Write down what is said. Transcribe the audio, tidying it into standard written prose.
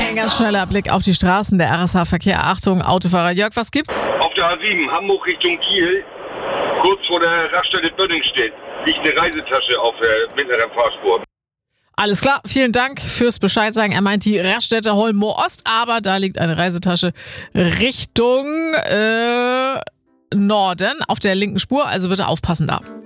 Ein ganz schneller Blick auf die Straßen der RSH-Verkehr. Achtung, Autofahrer Jörg, was gibt's? Auf der A7 Hamburg Richtung Kiel, kurz vor der Raststätte Bödingstedt, liegt eine Reisetasche auf der mittleren Fahrspur. Alles klar, vielen Dank fürs Bescheid sagen. Er meint die Raststätte Holmo Ost, aber da liegt eine Reisetasche Richtung Norden auf der linken Spur, also bitte aufpassen da.